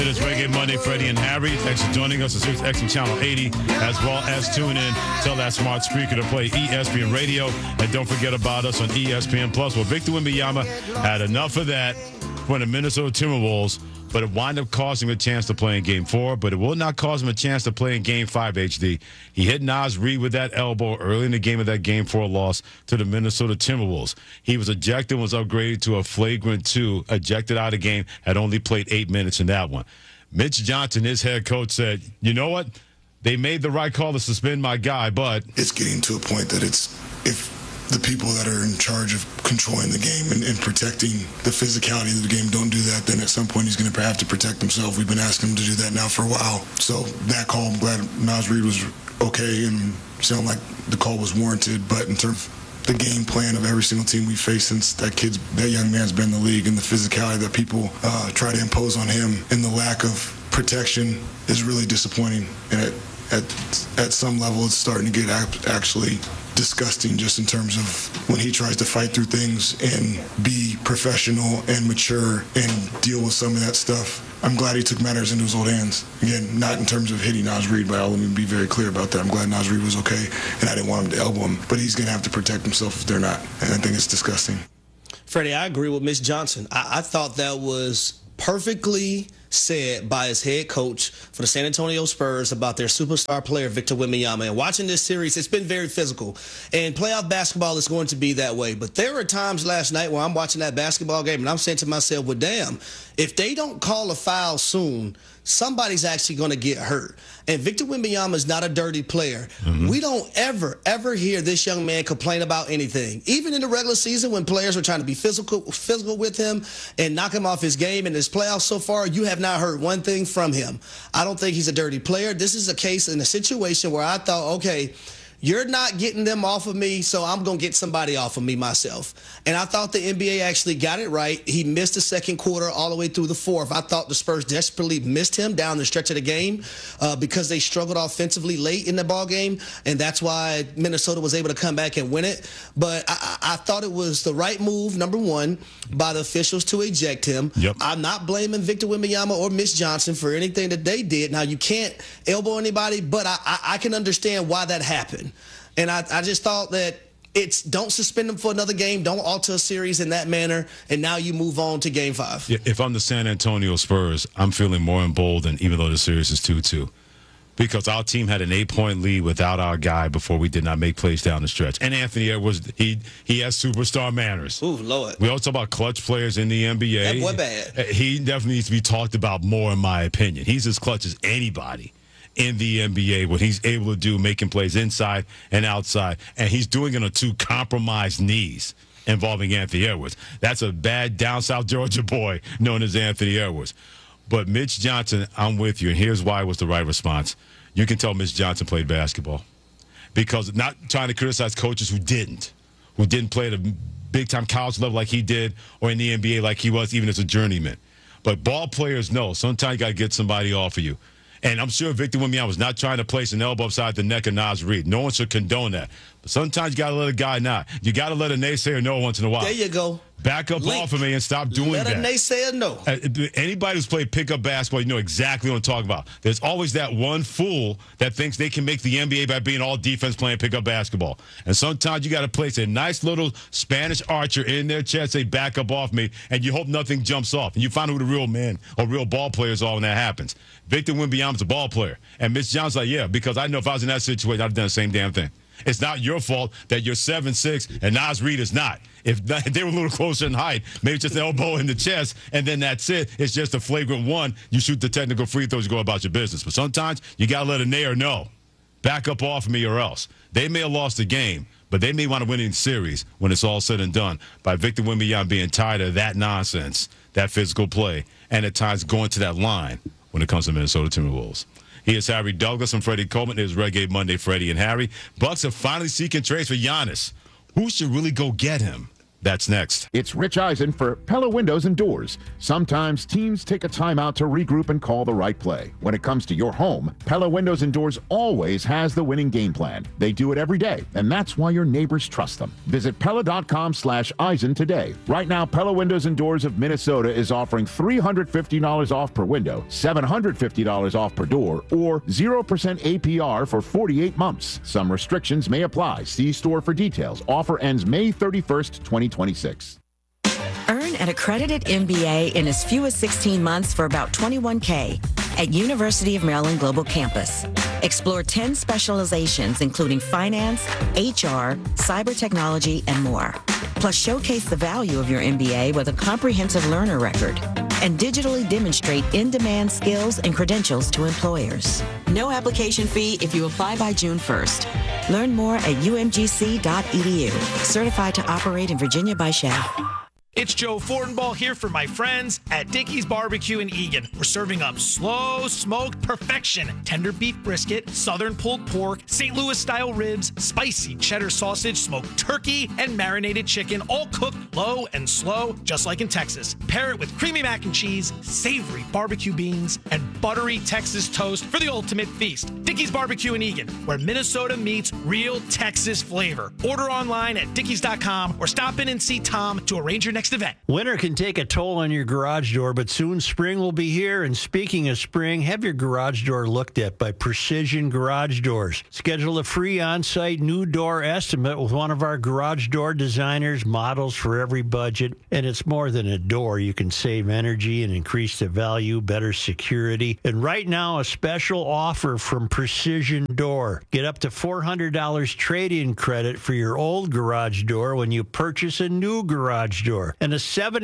It is Reggae Monday, Freddie and Harry. Thanks for joining us on Sirius XM Channel 80, as well as tune in. Tell that smart speaker to play ESPN Radio. And don't forget about us on ESPN Plus. Well, Victor Wembanyama had enough of that for the Minnesota Timberwolves, but it wound up costing him a chance to play in Game 4, but it will not cause him a chance to play in Game 5, HD. He hit Naz Reid with that elbow early in the game of that Game 4 loss to the Minnesota Timberwolves. He was ejected and was upgraded to a flagrant 2, ejected out of the game, had only played 8 minutes in that one. Mitch Johnson, his head coach, said, you know what? They made the right call to suspend my guy, but it's getting to a point that if the people that are in charge of controlling the game and protecting the physicality of the game don't do that, then at some point he's going to have to protect himself. We've been asking him to do that now for a while. So that call, I'm glad Naz Reid was okay and sounded like the call was warranted. But in terms of the game plan of every single team we face since that young man's been in the league, and the physicality that people try to impose on him and the lack of protection is really disappointing. And at some level, it's starting to get actually disgusting, just in terms of when he tries to fight through things and be professional and mature and deal with some of that stuff. I'm glad he took matters into his own hands. Again, not in terms of hitting Naz Reid, but let me be very clear about that. I'm glad Naz Reid was okay, and I didn't want him to elbow him, but he's going to have to protect himself if they're not, and I think it's disgusting. Freddie, I agree with Mitch Johnson. I thought that was perfectly said by his head coach for the San Antonio Spurs about their superstar player, Victor Wembanyama. And watching this series, it's been very physical. And playoff basketball is going to be that way. But there were times last night where I'm watching that basketball game and I'm saying to myself, well, damn, if they don't call a foul soon, somebody's actually going to get hurt. And Victor Wembanyama is not a dirty player. Mm-hmm. We don't ever hear this young man complain about anything. Even in the regular season when players were trying to be physical with him and knock him off his game in his playoffs so far, you have not heard one thing from him. I don't think he's a dirty player. This is a case in a situation where I thought, okay, you're not getting them off of me, so I'm going to get somebody off of me myself. And I thought the NBA actually got it right. He missed the second quarter all the way through the fourth. I thought the Spurs desperately missed him down the stretch of the game because they struggled offensively late in the ball game, and that's why Minnesota was able to come back and win it. But I thought it was the right move, number one, by the officials to eject him. Yep. I'm not blaming Victor Wembanyama or Mitch Johnson for anything that they did. Now, you can't elbow anybody, but I can understand why that happened. And I just thought that don't suspend them for another game. Don't alter a series in that manner. And now you move on to Game 5. Yeah, if I'm the San Antonio Spurs, I'm feeling more emboldened, even though the series is 2-2. Because our team had an 8-point lead without our guy before we did not make plays down the stretch. And Anthony Edwards, he has superstar manners. Ooh, Lord. We also talk about clutch players in the NBA. That boy bad. He definitely needs to be talked about more, in my opinion. He's as clutch as anybody in the NBA, what he's able to do, making plays inside and outside. And he's doing it on 2 compromised knees involving Anthony Edwards. That's a bad down South Georgia boy known as Anthony Edwards. But Mitch Johnson, I'm with you, and here's why it was the right response. You can tell Mitch Johnson played basketball. Because not trying to criticize coaches who didn't play at a big-time college level like he did, or in the NBA like he was, even as a journeyman. But ball players know sometimes you got to get somebody off of you. And I'm sure Victor Wembanyama was not trying to place an elbow upside the neck of Naz Reid. No one should condone that. But sometimes you got to let a guy not. You got to let a naysayer know once in a while. There you go. Back up off of me and stop doing that. Let a naysayer know. Anybody who's played pickup basketball, you know exactly what I'm talking about. There's always that one fool that thinks they can make the NBA by being all defense playing pickup basketball. And sometimes you got to place a nice little Spanish archer in their chest, say, back up off me, and you hope nothing jumps off. And you find who the real man or real ball players are when that happens. Victor Wembanyama's a ball player. And Mitch Johnson's like, yeah, because I know if I was in that situation, I'd have done the same damn thing. It's not your fault that you're 7'6" and Naz Reid is not. If they were a little closer in height, maybe just an elbow in the chest, and then that's it. It's just a flagrant one. You shoot the technical free throws, you go about your business. But sometimes you got to let a nayer know. Back up off me or else. They may have lost the game, but they may want to win in the series when it's all said and done by Victor Wembanyama being tired of that nonsense, that physical play, and at times going to that line when it comes to Minnesota Timberwolves. He is Harry Douglas and Freddie Coleman. It is Reggae Monday, Freddie and Harry. Bucks are finally seeking trades for Giannis. Who should really go get him? That's next. It's Rich Eisen for Pella Windows and Doors. Sometimes teams take a timeout to regroup and call the right play. When it comes to your home, Pella Windows and Doors always has the winning game plan. They do it every day, and that's why your neighbors trust them. Visit Pella.com/Eisen today. Right now, Pella Windows and Doors of Minnesota is offering $350 off per window, $750 off per door, or 0% APR for 48 months. Some restrictions may apply. See store for details. Offer ends May 31st, 2026. Earn an accredited MBA in as few as 16 months for about $21K at University of Maryland Global Campus. Explore 10 specializations, including finance, HR, cyber technology, and more. Plus, showcase the value of your MBA with a comprehensive learner record and digitally demonstrate in-demand skills and credentials to employers. No application fee if you apply by June 1st. Learn more at umgc.edu. Certified to operate in Virginia by Shell. It's Joe Fortenbaugh here for my friends at Dickey's Barbecue in Eagan. We're serving up slow smoked perfection, tender beef brisket, southern pulled pork, St. Louis style ribs, spicy cheddar sausage, smoked turkey, and marinated chicken, all cooked low and slow, just like in Texas. Pair it with creamy mac and cheese, savory barbecue beans, and buttery Texas toast for the ultimate feast. Dickey's Barbecue in Eagan, where Minnesota meets real Texas flavor. Order online at dickeys.com or stop in and see Tom to arrange your next event. Winter can take a toll on your garage door, but soon spring will be here. And speaking of spring, have your garage door looked at by Precision Garage Doors. Schedule a free on-site new door estimate with one of our garage door designers, models for every budget. And it's more than a door. You can save energy and increase the value, better security. And right now, a special offer from Precision Door. Get up to $400 trade-in credit for your old garage door when you purchase a new garage door. And a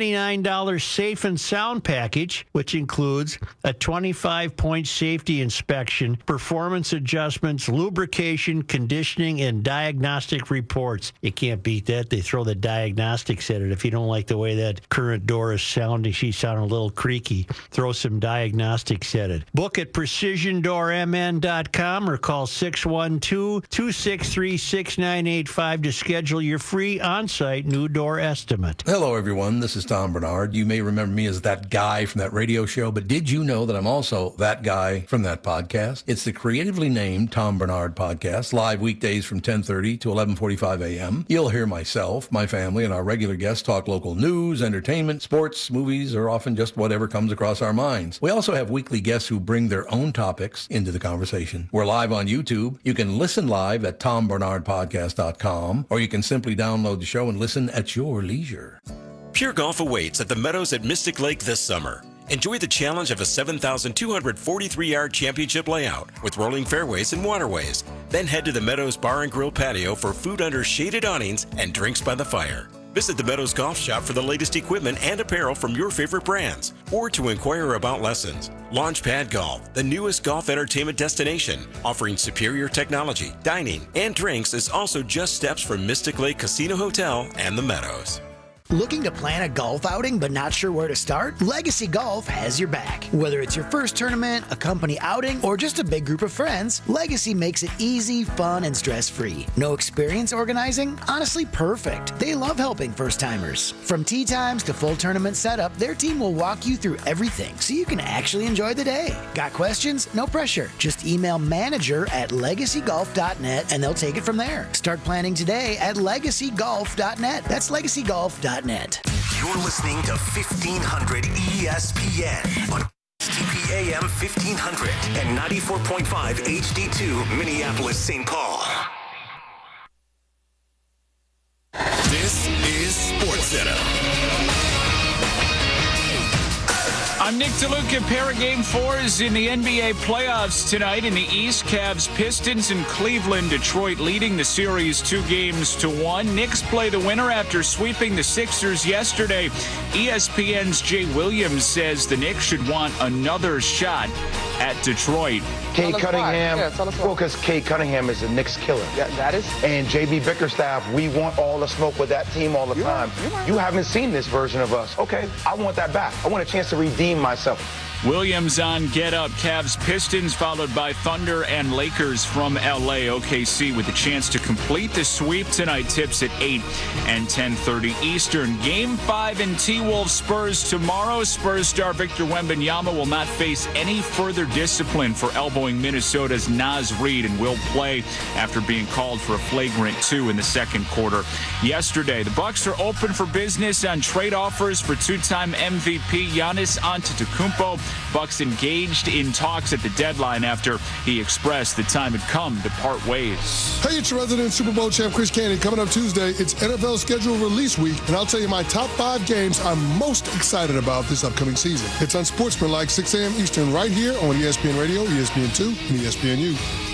$79 safe and sound package, which includes a 25-point safety inspection, performance adjustments, lubrication, conditioning, and diagnostic reports. You can't beat that. They throw the diagnostics at it. If you don't like the way that current door is sounding, she's sounding a little creaky, throw some diagnostics at it. Book at precisiondoormn.com or call 612-263-6985 to schedule your free on-site new door estimate. Hello, everyone. This is Tom Bernard. You may remember me as that guy from that radio show, but did you know that I'm also that guy from that podcast? It's the creatively named Tom Bernard Podcast, live weekdays from 10:30 to 11:45 a.m. You'll hear myself, my family, and our regular guests talk local news, entertainment, sports, movies, or often just whatever comes across our minds. We also have weekly guests who bring their own topics into the conversation. We're live on YouTube. You can listen live at tombernardpodcast.com, or you can simply download the show and listen at your leisure. Pure Golf awaits at the Meadows at Mystic Lake this summer. Enjoy the challenge of a 7,243-yard championship layout with rolling fairways and waterways. Then head to the Meadows Bar and Grill patio for food under shaded awnings and drinks by the fire. Visit the Meadows Golf Shop for the latest equipment and apparel from your favorite brands, or to inquire about lessons. Launchpad Golf, the newest golf entertainment destination, offering superior technology, dining, and drinks, is also just steps from Mystic Lake Casino Hotel and the Meadows. Looking to plan a golf outing but not sure where to start? Legacy Golf has your back. Whether it's your first tournament, a company outing, or just a big group of friends, Legacy makes it easy, fun, and stress-free. No experience organizing? Honestly, perfect. They love helping first-timers. From tee times to full tournament setup, their team will walk you through everything so you can actually enjoy the day. Got questions? No pressure. Just email manager@legacygolf.net and they'll take it from there. Start planning today at legacygolf.net. That's legacygolf.net. You're listening to 1500 ESPN on TPAM 1500 and 94.5 HD2 Minneapolis, St. Paul. This is SportsCenter. I'm Nick DeLuca. Pair of Game 4s in the NBA playoffs tonight. In the East, Cavs, Pistons, and Cleveland. Detroit leading the series 2-1. Knicks play the winner after sweeping the Sixers yesterday. ESPN's Jay Williams says the Knicks should want another shot at Detroit. Cade Cunningham, well, because Cade Cunningham is a Knicks killer. Yeah, that is. And JB Bickerstaff, we want all the smoke with that team all the time. You haven't seen this version of us. Okay, I want that back. I want a chance to redeem myself. Williams on Get Up. Cavs Pistons followed by Thunder and Lakers from LA. OKC with a chance to complete the sweep tonight. Tips at 8 and 10:30 Eastern. Game 5 in T-Wolves Spurs tomorrow. Spurs star Victor Wembanyama will not face any further discipline for elbowing Minnesota's Naz Reid and will play after being called for a flagrant 2 in the second quarter yesterday. The Bucks are open for business on trade offers for two-time MVP Giannis Antetokounmpo. Bucks engaged in talks at the deadline after he expressed the time had come to part ways. Hey, it's your resident Super Bowl champ Chris Candy. Coming up Tuesday, it's NFL schedule release week, and I'll tell you my top 5 games I'm most excited about this upcoming season. It's on Sportsmanlike, 6 a.m. Eastern, right here on ESPN Radio, ESPN2, and ESPNU.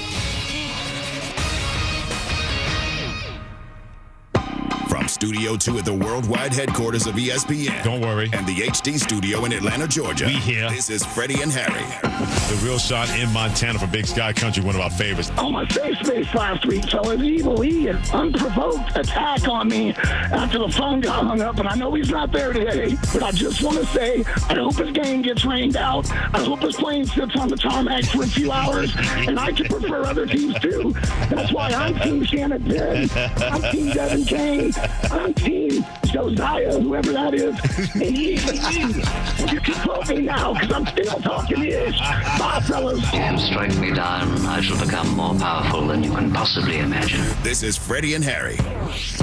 From Studio 2 at the worldwide headquarters of ESPN. Don't worry. And the HD studio in Atlanta, Georgia. We here. This is Freddie and Harry. The real shot in Montana for Big Sky Country, one of our favorites. On my face last week, fellas, Evil E, an unprovoked attack on me after the phone got hung up, and I know he's not there today, but I just want to say, I hope his game gets rained out. I hope his plane sits on the tarmac for a few hours, and I could prefer other teams too. That's why I'm Team Shannon Penn. I'm Team Devin Kane. I'm Team Josiah, whoever that is. And you can quote me now, because I'm still talking ish. Bye, fellas. Strike me down, I shall become more powerful than you can possibly imagine. This is Freddie and Harry.